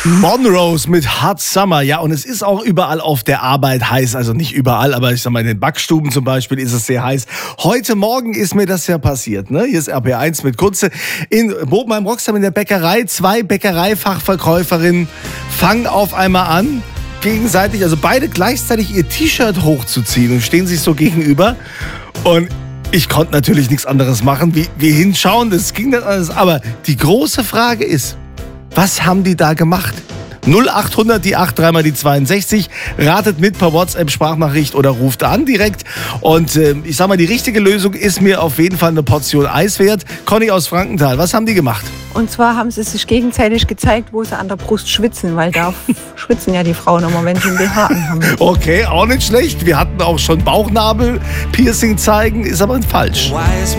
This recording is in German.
Monrose mit Hot Summer. Ja, und es ist auch überall auf der Arbeit heiß. Also nicht überall, aber ich sag mal, in den Backstuben zum Beispiel ist es sehr heiß. Heute Morgen ist mir das ja passiert. Ne? Hier ist RP1 mit Kunze. In Bobenheim Roxham in der Bäckerei. 2 Bäckereifachverkäuferinnen fangen auf einmal an, gegenseitig, also beide gleichzeitig ihr T-Shirt hochzuziehen und stehen sich so gegenüber. Und ich konnte natürlich nichts anderes machen, wie hinschauen. Das ging nicht anders. Aber die große Frage ist, was haben die da gemacht? 0800 die 8 3 mal die 62. Ratet mit per WhatsApp, Sprachnachricht oder ruft an direkt. Und ich sag mal, die richtige Lösung ist mir auf jeden Fall eine Portion Eis wert. Conny aus Frankenthal, was haben die gemacht? Und zwar haben sie sich gegenseitig gezeigt, wo sie an der Brust schwitzen, weil da schwitzen ja die Frauen immer, wenn sie einen BH haben. Okay, auch nicht schlecht. Wir hatten auch schon Bauchnabel-Piercing zeigen, ist aber falsch.